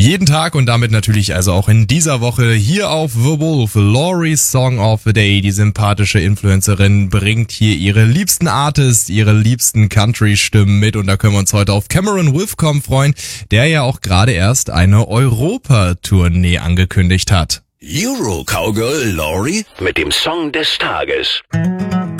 Jeden Tag und damit natürlich also auch in dieser Woche hier auf The Wolf. Laurie's Song of the Day. Die sympathische Influencerin bringt hier ihre liebsten Artists, ihre liebsten Country-Stimmen mit. Und da können wir uns heute auf Cameron Withcomb freuen, der ja auch gerade erst eine Europa-Tournee angekündigt hat. Euro Cowgirl Laurie mit dem Song des Tages.